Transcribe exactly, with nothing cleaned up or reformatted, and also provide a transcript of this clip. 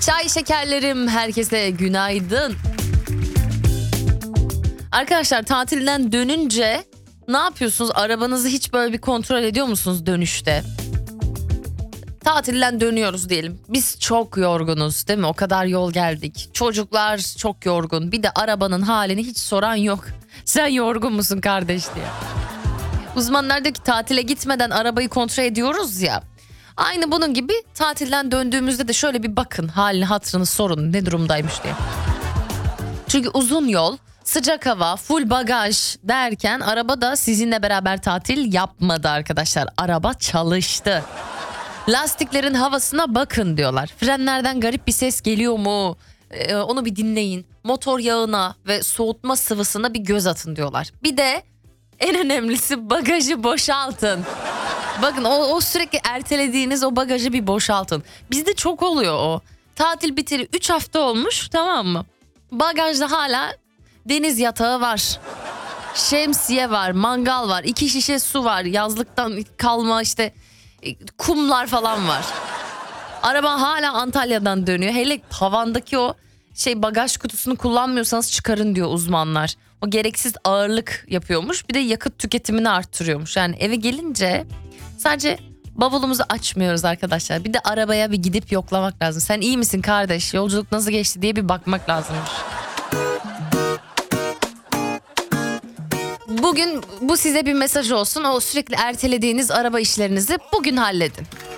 Çay şekerlerim, herkese günaydın. Arkadaşlar tatilden dönünce ne yapıyorsunuz? Arabanızı hiç böyle bir kontrol ediyor musunuz dönüşte? Tatilden dönüyoruz diyelim. Biz çok yorgunuz değil mi? O kadar yol geldik. Çocuklar çok yorgun. Bir de arabanın halini hiç soran yok. Sen yorgun musun kardeş diye. Uzmanlar diyor ki tatile gitmeden arabayı kontrol ediyoruz ya. Aynı bunun gibi tatilden döndüğümüzde de şöyle bir bakın, halini hatırını sorun, ne durumdaymış diye. Çünkü uzun yol, sıcak hava, full bagaj derken araba da sizinle beraber tatil yapmadı arkadaşlar. Araba çalıştı. Lastiklerin havasına bakın diyorlar. Frenlerden garip bir ses geliyor mu? Ee, onu bir dinleyin. Motor yağına ve soğutma sıvısına bir göz atın diyorlar. Bir de en önemlisi bagajı boşaltın. Bakın o, o sürekli ertelediğiniz o bagajı bir boşaltın. Bizde çok oluyor o. Tatil biteli üç hafta olmuş, tamam mı? Bagajda hala deniz yatağı var. Şemsiye var, mangal var, iki şişe su var. Yazlıktan kalma işte kumlar falan var. Araba hala Antalya'dan dönüyor. Hele tavandaki o şey bagaj kutusunu kullanmıyorsanız çıkarın diyor uzmanlar. O gereksiz ağırlık yapıyormuş. Bir de yakıt tüketimini arttırıyormuş. Yani eve gelince sadece bavulumuzu açmıyoruz arkadaşlar. Bir de arabaya bir gidip yoklamak lazım. Sen iyi misin kardeş? Yolculuk nasıl geçti diye bir bakmak lazımmış. Bugün bu size bir mesaj olsun. O sürekli ertelediğiniz araba işlerinizi bugün halledin.